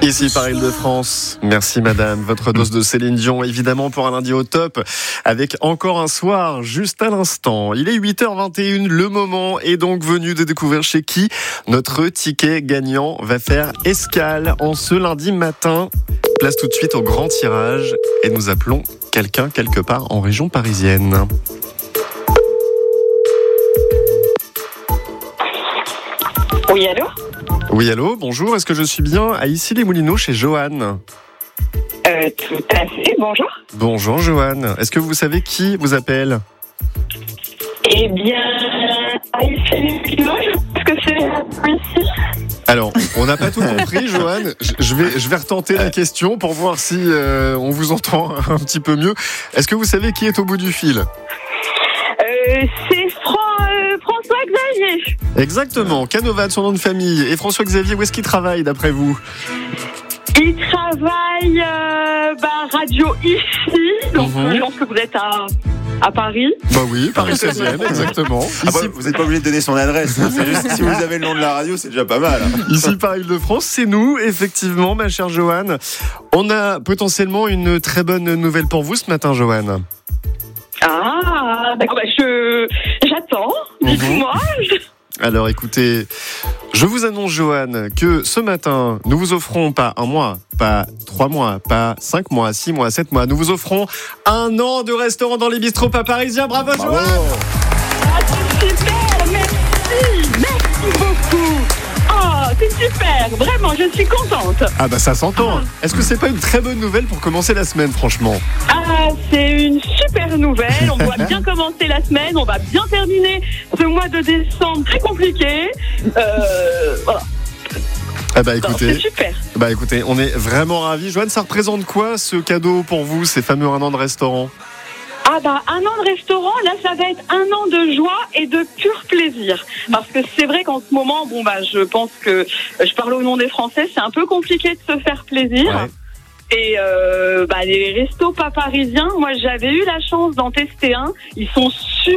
Ici par Île-de-France. Merci madame. Votre dose de Céline Dion, évidemment, pour un lundi au top, avec encore un soir juste à l'instant. Il est 8h21, le moment est donc venu de découvrir chez qui notre ticket gagnant va faire escale en ce lundi matin. Place tout de suite au grand tirage et nous appelons quelqu'un quelque part en région parisienne. Oui, allô ? Oui, allô, bonjour. Est-ce que je suis bien à Issy-les-Moulineaux chez Joanne ? Tout à fait, bonjour. Bonjour Joanne. Est-ce que vous savez qui vous appelle ? Eh bien, à Issy-les-Moulineaux, je pense que c'est ici. Alors, on n'a pas tout compris, Joanne. Je vais retenter la question pour voir si on vous entend un petit peu mieux. Est-ce que vous savez qui est au bout du fil ? C'est François-Xavier. Exactement. Canova de son nom de famille. Et François-Xavier, où est-ce qu'il travaille d'après vous ? Il travaille radio ici. Donc, je pense que vous êtes à Paris. Bah oui, Paris 16e, exactement. Ici, vous n'êtes pas obligé de donner son adresse. C'est juste, si vous avez le nom de la radio, c'est déjà pas mal. Ici par Île-de-France, c'est nous, effectivement, ma chère Joanne. On a potentiellement une très bonne nouvelle pour vous ce matin, Joanne. Ah, d'accord, j'attends. Dites-moi. Alors écoutez, je vous annonce, Joanne, que ce matin, nous vous offrons pas un mois, pas 3 mois, pas 5 mois, 6 mois, 7 mois. Nous vous offrons 1 an de restaurant dans les bistrots pas parisiens. Bravo, Joanne! Ah, c'est super, merci beaucoup. Oh, c'est super, vraiment, je suis contente. Ah bah ça s'entend. Est-ce que c'est pas une très bonne nouvelle pour commencer la semaine, franchement ? Ah, c'est une super nouvelle. On doit bien commencer la semaine. On va bien terminer ce mois de décembre très compliqué. Voilà. Ah bah écoutez, c'est super. Bah écoutez, on est vraiment ravis. Joanne, ça représente quoi ce cadeau pour vous, ces fameux 1 an de restaurant ? Ah bah 1 an de restaurant, là ça va être 1 an de joie et de pur plaisir. Parce que c'est vrai qu'en ce moment, je pense que je parle au nom des Français, c'est un peu compliqué de se faire plaisir. Ouais. Et les restos pas parisiens, moi j'avais eu la chance d'en tester un, ils sont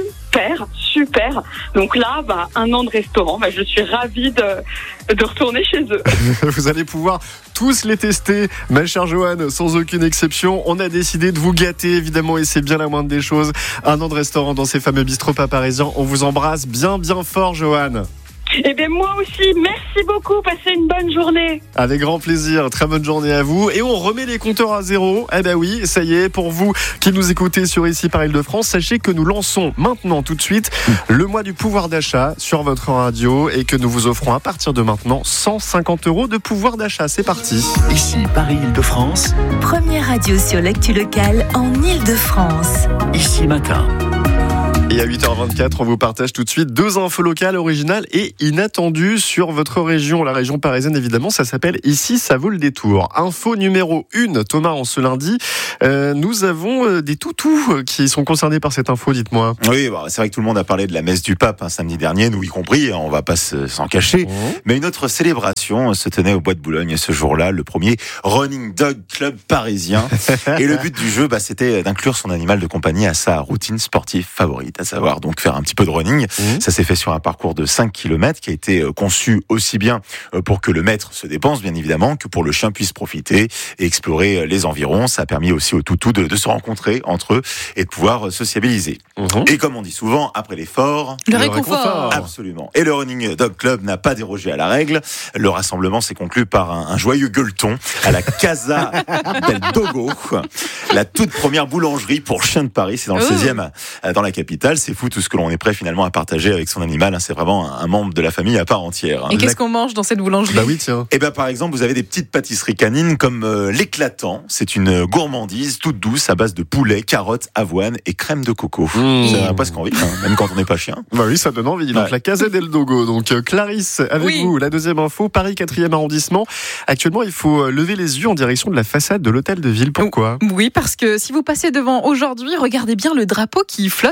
super. Donc là, 1 an de restaurant, je suis ravie de retourner chez eux. Vous allez pouvoir tous les tester, ma chère Joanne, sans aucune exception. On a décidé de vous gâter, évidemment, et c'est bien la moindre des choses. 1 an de restaurant dans ces fameux bistrots pas parisiens. On vous embrasse bien fort, Joanne. Eh bien, moi aussi, merci beaucoup. Passez une bonne journée. Avec grand plaisir. Très bonne journée à vous. Et on remet les compteurs à zéro. Eh ben oui, ça y est. Pour vous qui nous écoutez sur Ici par Île-de-France, sachez que nous lançons maintenant, tout de suite, le mois du pouvoir d'achat sur votre radio et que nous vous offrons à partir de maintenant 150 € de pouvoir d'achat. C'est parti. Ici Paris Île-de-France. Première radio sur l'actu locale en Île-de-France. Ici matin. Et à 8h24, on vous partage tout de suite 2 infos locales originales et inattendues sur votre région, la région parisienne évidemment. Ça s'appelle Ici, ça vaut le détour. Info numéro 1, Thomas, en ce lundi. Nous avons des toutous qui sont concernés par cette info, dites-moi. Oui, c'est vrai que tout le monde a parlé de la messe du pape samedi dernier, nous y compris, on va pas s'en cacher. Mais une autre célébration se tenait au Bois de Boulogne ce jour-là, le premier Running Dog Club parisien. Et le but du jeu, c'était d'inclure son animal de compagnie à sa routine sportive favorite, à savoir donc faire un petit peu de running. Ça s'est fait sur un parcours de 5 km qui a été conçu aussi bien pour que le maître se dépense, bien évidemment, que pour le chien puisse profiter et explorer les environs. Ça a permis aussi aux toutous de se rencontrer entre eux et de pouvoir sociabiliser. Et comme on dit souvent, après l'effort, le réconfort. Absolument. Et le Running Dog Club n'a pas dérogé à la règle. Le rassemblement s'est conclu par un joyeux gueuleton à la Casa del Dogo, la toute première boulangerie pour chiens de Paris. C'est dans le 16e, dans la capitale. C'est fou tout ce que l'on est prêt finalement à partager avec son animal. C'est vraiment un membre de la famille à part entière. Et qu'est-ce qu'on mange dans cette boulangerie ? Bah oui, tiens. Et par exemple, vous avez des petites pâtisseries canines comme l'éclatant. C'est une gourmandise toute douce à base de poulet, carottes, avoine et crème de coco. Ça a presque envie, même quand on n'est pas chien. Bah oui, ça donne envie. Donc la Casa del Dogo. Donc Clarisse, avec vous, la deuxième info, Paris 4e arrondissement. Actuellement, il faut lever les yeux en direction de la façade de l'hôtel de ville. Pourquoi ? Oui, parce que si vous passez devant aujourd'hui, regardez bien le drapeau qui flotte. C'est une première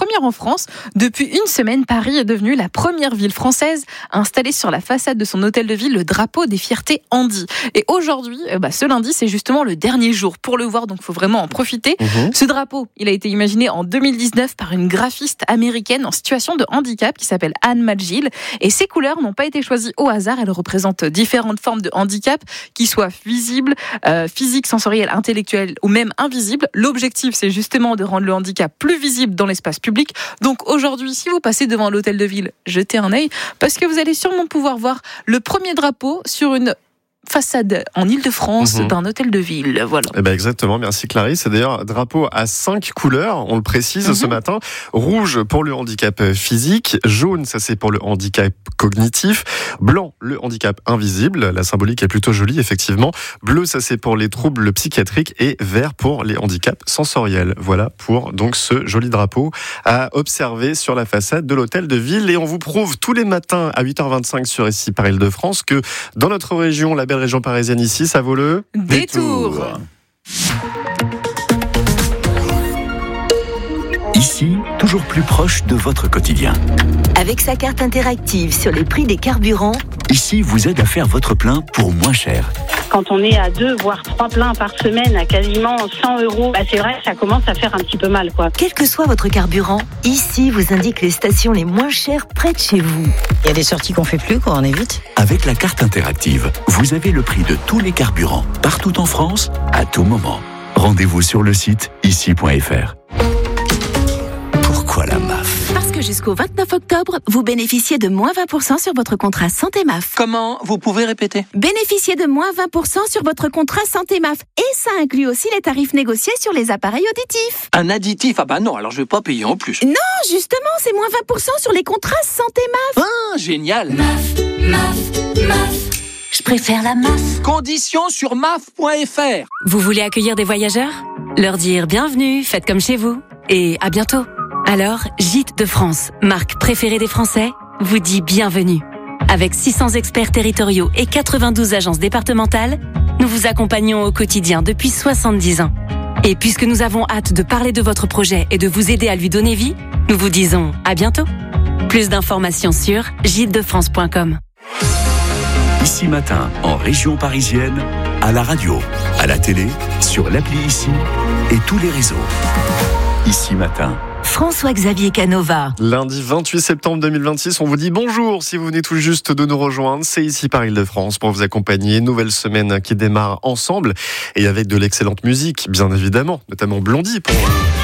première en France. Depuis une semaine, Paris est devenue la première ville française à installer sur la façade de son hôtel de ville le drapeau des fiertés Andy. Et aujourd'hui, ce lundi, c'est justement le dernier jour pour le voir, donc il faut vraiment en profiter. Ce drapeau, il a été imaginé en 2019 par une graphiste américaine en situation de handicap qui s'appelle Anne Madgil. Et ces couleurs n'ont pas été choisies au hasard. Elles représentent différentes formes de handicap, qui soient visibles, physiques, sensorielles, intellectuelles ou même invisibles. L'objectif, c'est justement de rendre le handicap plus visible dans l'espace public. Donc aujourd'hui, si vous passez devant l'hôtel de ville, jetez un œil, parce que vous allez sûrement pouvoir voir le premier drapeau sur une façade en Île-de-France d'un hôtel de ville. Voilà. Eh ben exactement, merci Clarisse. C'est d'ailleurs un drapeau à 5 couleurs, on le précise ce matin. Rouge pour le handicap physique, jaune, ça c'est pour le handicap cognitif, blanc, le handicap invisible, la symbolique est plutôt jolie effectivement, bleu, ça c'est pour les troubles psychiatriques et vert pour les handicaps sensoriels. Voilà pour donc ce joli drapeau à observer sur la façade de l'hôtel de ville. Et on vous prouve tous les matins à 8h25 sur ici par Île-de-France que dans notre région, la belle région parisienne ici, ça vaut le détour. Ici, toujours plus proche de votre quotidien. Avec sa carte interactive sur les prix des carburants, Ici vous aide à faire votre plein pour moins cher. Quand on est à 2 voire 3 pleins par semaine à quasiment 100 €, c'est vrai que ça commence à faire un petit peu mal, quoi. quel que soit votre carburant, ici vous indique les stations les moins chères près de chez vous. Il y a des sorties qu'on fait plus, on évite. Avec la carte interactive, vous avez le prix de tous les carburants, partout en France, à tout moment. Rendez-vous sur le site ici.fr. Pourquoi la MAF ? Parce que jusqu'au 29 octobre, vous bénéficiez de moins 20% sur votre contrat Santé MAF. Comment ? Vous pouvez répéter ? Bénéficiez de moins 20% sur votre contrat Santé MAF. Et ça inclut aussi les tarifs négociés sur les appareils auditifs. Un additif ? Ah bah non, alors je vais pas payer en plus. Non, justement, c'est moins 20% sur les contrats Santé MAF. Ah, génial ! Je préfère la MAF. Conditions sur maf.fr. Vous voulez accueillir des voyageurs ? Leur dire bienvenue, faites comme chez vous. Et à bientôt. Alors, Gîtes de France, marque préférée des Français, vous dit bienvenue. Avec 600 experts territoriaux et 92 agences départementales, nous vous accompagnons au quotidien depuis 70 ans. Et puisque nous avons hâte de parler de votre projet et de vous aider à lui donner vie, nous vous disons à bientôt. Plus d'informations sur gîtesdefrance.com. Ici Matin, en région parisienne, à la radio, à la télé, sur l'appli Ici et tous les réseaux. Ici Matin. François-Xavier Canova. Lundi 28 septembre 2026, on vous dit bonjour si vous venez tout juste de nous rejoindre. C'est ici par Île-de-France pour vous accompagner. Nouvelle semaine qui démarre ensemble et avec de l'excellente musique, bien évidemment, notamment Blondie pour...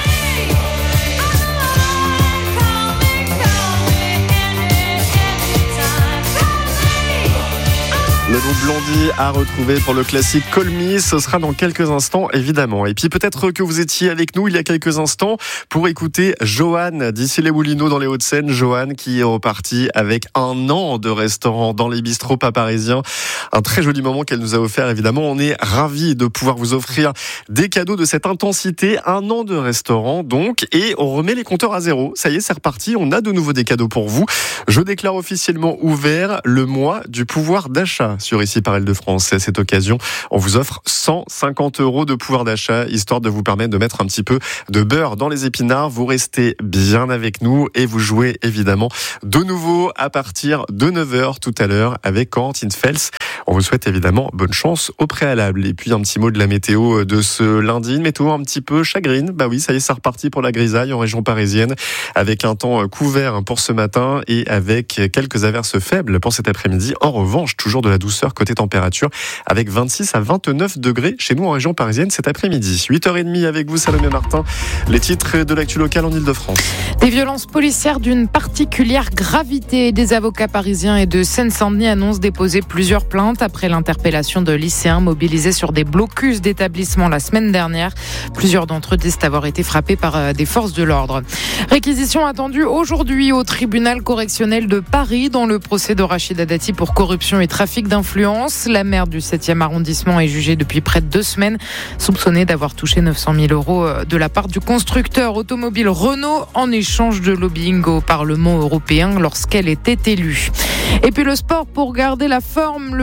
Le groupe Blondie à retrouver pour le classique Call Me, ce sera dans quelques instants évidemment. Et puis peut-être que vous étiez avec nous il y a quelques instants pour écouter Joanne d'ici les Moulineaux dans les Hauts-de-Seine. Joanne qui est repartie avec 1 an de restaurant dans les bistrots pas parisiens. Un très joli moment qu'elle nous a offert évidemment. On est ravis de pouvoir vous offrir des cadeaux de cette intensité. 1 an de restaurant donc, et on remet les compteurs à zéro. Ça y est, c'est reparti. On a de nouveau des cadeaux pour vous. Je déclare officiellement ouvert le mois du pouvoir d'achat sur ici par Île-de-France. Et à cette occasion, on vous offre 150 € de pouvoir d'achat, histoire de vous permettre de mettre un petit peu de beurre dans les épinards. Vous restez bien avec nous et vous jouez évidemment de nouveau à partir de 9h tout à l'heure avec Corentine Fels. On vous souhaite évidemment bonne chance au préalable. Et puis un petit mot de la météo de ce lundi, une météo un petit peu chagrine. Bah oui, ça y est, c'est reparti pour la grisaille en région parisienne avec un temps couvert pour ce matin et avec quelques averses faibles pour cet après-midi. En revanche, toujours de la douceur côté température avec 26 à 29 degrés chez nous en région parisienne cet après-midi. 8h30 avec vous Salomé Martin. Les titres de l'actu locale en Île-de-France. Des violences policières d'une particulière gravité. Des avocats parisiens et de Seine-Saint-Denis annoncent déposer plusieurs plaintes après l'interpellation de lycéens mobilisés sur des blocus d'établissements la semaine dernière. Plusieurs d'entre eux disent avoir été frappés par des forces de l'ordre. Réquisition attendue aujourd'hui au tribunal correctionnel de Paris dans le procès de Rachida Dati pour corruption et trafic d'influence. La maire du 7e arrondissement est jugée depuis près de 2 semaines, soupçonnée d'avoir touché 900 000 € de la part du constructeur automobile Renault en échange de lobbying au Parlement européen lorsqu'elle était élue. Et puis le sport pour garder la forme. Le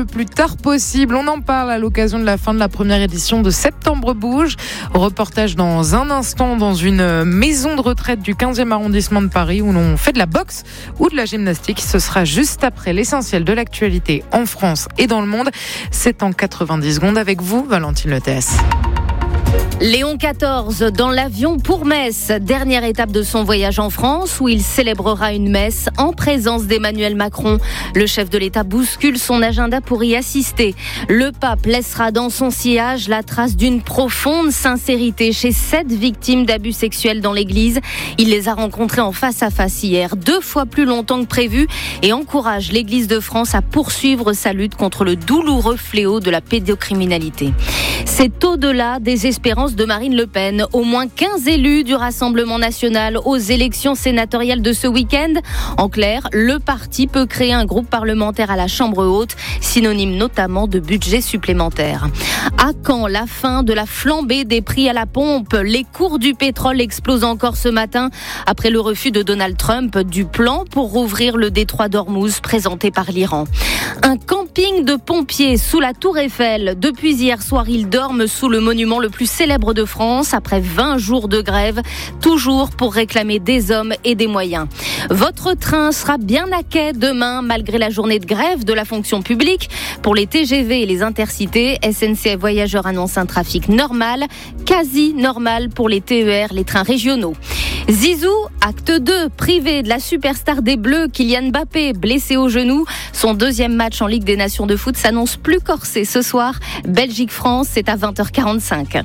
plus tard possible. On en parle à l'occasion de la fin de la première édition de Septembre Bouge. Reportage dans un instant dans une maison de retraite du 15e arrondissement de Paris où l'on fait de la boxe ou de la gymnastique. Ce sera juste après l'essentiel de l'actualité en France et dans le monde. C'est en 90 secondes avec vous, Valentine Lethès. Léon XIV dans l'avion pour Metz, dernière étape de son voyage en France où il célébrera une messe en présence d'Emmanuel Macron. Le chef de l'État bouscule son agenda pour y assister. Le pape laissera dans son sillage la trace d'une profonde sincérité chez 7 victimes d'abus sexuels dans l'église. Il les a rencontrées en face à face hier, 2 fois plus longtemps que prévu, et encourage l'Église de France à poursuivre sa lutte contre le douloureux fléau de la pédocriminalité. C'est au-delà des espérances de Marine Le Pen. Au moins 15 élus du Rassemblement national aux élections sénatoriales de ce week-end. En clair, le parti peut créer un groupe parlementaire à la Chambre haute, synonyme notamment de budget supplémentaire. À quand la fin de la flambée des prix à la pompe ? Les cours du pétrole explosent encore ce matin après le refus de Donald Trump du plan pour rouvrir le détroit d'Ormuz présenté par l'Iran. Un camping de pompiers sous la Tour Eiffel. Depuis hier soir, ils dorment sous le monument le plus célèbre de France après 20 jours de grève, toujours pour réclamer des hommes et des moyens. Votre train sera bien à quai demain, malgré la journée de grève de la fonction publique. Pour les TGV et les intercités, SNCF Voyageurs annonce un trafic normal, quasi normal pour les TER, les trains régionaux. Zizou, acte 2, privé de la superstar des Bleus, Kylian Mbappé, blessé au genou. Son deuxième match en Ligue des Nations de foot s'annonce plus corsé ce soir. Belgique-France, c'est à 20h45.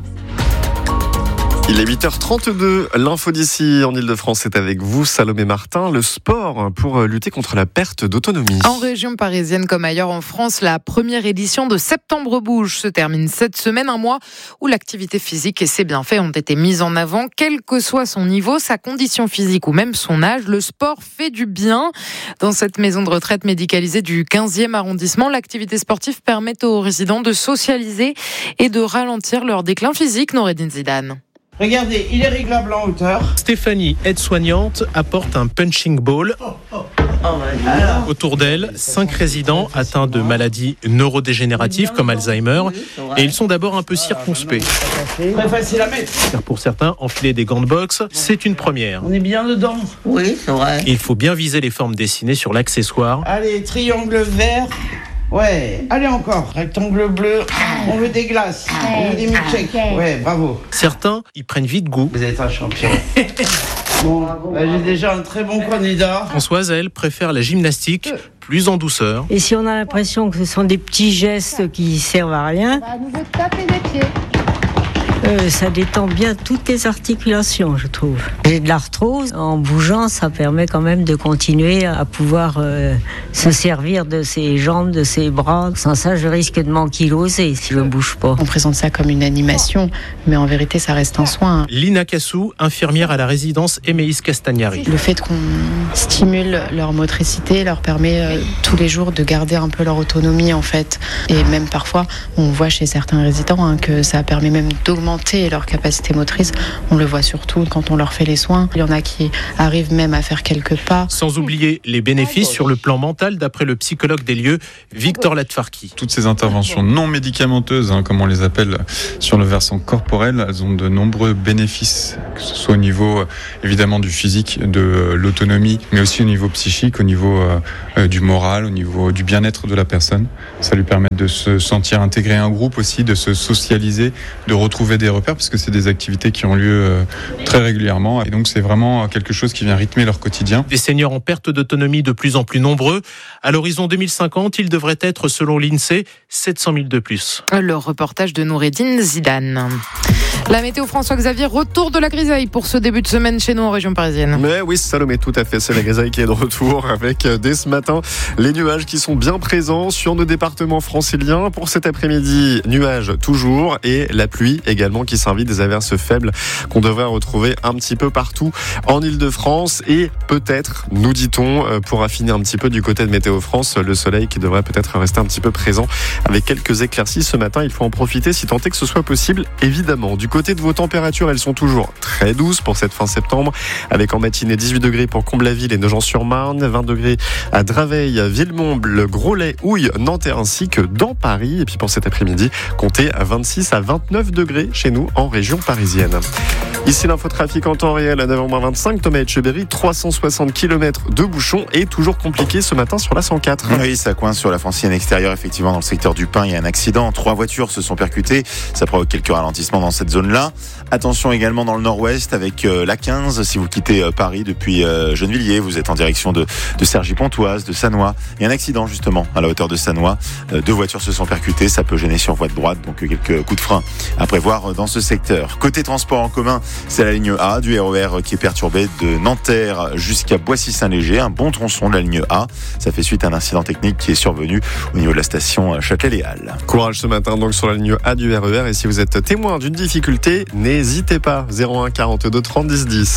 Il est 8h32, l'info d'ici en Ile-de-France est avec vous, Salomé Martin. Le sport pour lutter contre la perte d'autonomie. En région parisienne comme ailleurs en France, la première édition de Septembre Bouge se termine cette semaine, un mois où l'activité physique et ses bienfaits ont été mis en avant. Quel que soit son niveau, sa condition physique ou même son âge, le sport fait du bien. Dans cette maison de retraite médicalisée du 15e arrondissement, l'activité sportive permet aux résidents de socialiser et de ralentir leur déclin physique. Noureddine Zidane. Regardez, il est réglable en hauteur. Stéphanie, aide-soignante, apporte un punching ball. Autour d'elle, 5 résidents atteints de maladies neurodégénératives comme Alzheimer. Et ils sont d'abord un peu circonspects. Très facile à mettre. Car pour certains, enfiler des gants de boxe, c'est une première. On est bien dedans. Oui, c'est vrai. Il faut bien viser les formes dessinées sur l'accessoire. Allez, triangle vert. Ouais, allez encore, rectangle bleu, on veut des glaces, on veut des milkshakes. Ouais, bravo. Certains, ils prennent vite goût. Vous êtes un champion. Bon, j'ai déjà un très bon candidat. Françoise, elle, préfère la gymnastique, plus en douceur. Et si on a l'impression que ce sont des petits gestes qui servent à rien, à nouveau taper des pieds. Ça détend bien toutes les articulations, je trouve. J'ai de l'arthrose. En bougeant, ça permet quand même de continuer à pouvoir se servir de ses jambes, de ses bras. Sans ça, je risque de m'ankyloser si je ne bouge pas. On présente ça comme une animation, mais en vérité, ça reste un soin. Lina Cassou, infirmière à la résidence Eméis Castagnari. Le fait qu'on stimule leur motricité leur permet tous les jours de garder un peu leur autonomie, en fait. Et même parfois, on voit chez certains résidents que ça permet même d'augmenter leur capacité motrice. On le voit surtout quand on leur fait les soins. Il y en a qui arrivent même à faire quelques pas. Sans oublier les bénéfices sur le plan mental d'après le psychologue des lieux, Victor Latfarki. Toutes ces interventions non médicamenteuses, comme on les appelle sur le versant corporel, elles ont de nombreux bénéfices, que ce soit au niveau évidemment du physique, de l'autonomie, mais aussi au niveau psychique, au niveau du moral, au niveau du bien-être de la personne. Ça lui permet de se sentir intégré à un groupe aussi, de se socialiser, de retrouver des repères, parce que c'est des activités qui ont lieu très régulièrement, et donc c'est vraiment quelque chose qui vient rythmer leur quotidien. Des seniors en perte d'autonomie de plus en plus nombreux. À l'horizon 2050, il devrait être, selon l'INSEE, 700 000 de plus. Le reportage de Noureddine Zidane. La météo, François-Xavier, retour de la grisaille pour ce début de semaine chez nous en région parisienne. Mais oui, Salomé, tout à fait, c'est la grisaille qui est de retour avec dès ce matin les nuages qui sont bien présents sur nos départements franciliens. Pour cet après-midi, nuages toujours et la pluie également qui s'invite, des averses faibles qu'on devrait retrouver un petit peu partout en Ile-de-France et peut-être, nous dit-on, pour affiner un petit peu du côté de Météo France, le soleil qui devrait peut-être rester un petit peu présent avec quelques éclaircies ce matin. Il faut en profiter si tant est que ce soit possible, évidemment. Du côté de vos températures, elles sont toujours très douces pour cette fin septembre, avec en matinée 18 degrés pour Comble-la-Ville et Nogent-sur-Marne, 20 degrés à Draveil, Villemomble, Groslay, Houille, Nanterre ainsi que dans Paris. Et puis pour cet après-midi, comptez à 26 à 29 degrés chez nous en région parisienne. Ici l'infotrafic en temps réel à 9h25, Thomas Etcheberry, 360 km de bouchons et toujours compliqué ce matin sur la 104. Oui, ça coince sur la francilienne extérieure, effectivement dans le secteur du Pin, il y a un accident, 3 voitures se sont percutées, ça provoque quelques ralentissements dans cette zone-là. Attention également dans le nord-ouest avec la 15, si vous quittez Paris depuis Gennevilliers, vous êtes en direction de Cergy-Pontoise, de Sannois. Il y a un accident justement à la hauteur de Sannois, 2 voitures se sont percutées, ça peut gêner sur voie de droite, donc quelques coups de frein à prévoir dans ce secteur. Côté transport en commun, c'est la ligne A du RER qui est perturbée de Nanterre jusqu'à Boissy-Saint-Léger, un bon tronçon de la ligne A. Ça fait suite à un incident technique qui est survenu au niveau de la station Châtelet-Les-Halles. Courage ce matin donc sur la ligne A du RER, et si vous êtes témoin d'une difficulté, n'hésitez pas, 01 42 30 10 10.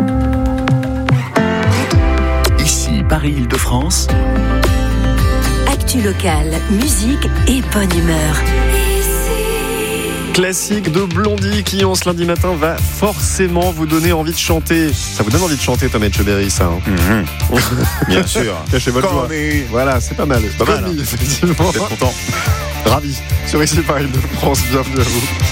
Ici Paris-Île-de-France. Actu locale, musique et bonne humeur. Classique de Blondie qui, en ce lundi matin, va forcément vous donner envie de chanter. Ça vous donne envie de chanter, Thomas Etcheberry, ça Bien sûr. Cachez votre joie. Voilà, c'est pas mal. Pas mal, effectivement. Vous êtes content. Ravi. Sur Ici Paris-Île-de-France, bienvenue à vous.